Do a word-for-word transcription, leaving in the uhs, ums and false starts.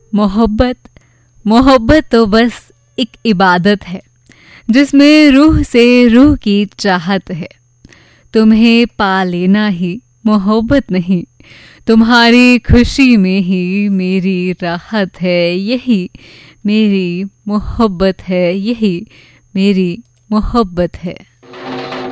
मोहब्बत मोहब्बत तो बस एक इबादत है जिसमें रूह से रूह की चाहत है। तुम्हें पा लेना ही मोहब्बत नहीं, तुम्हारी खुशी में ही मेरी राहत है। यही मेरी मोहब्बत है, यही मेरी मोहब्बत है।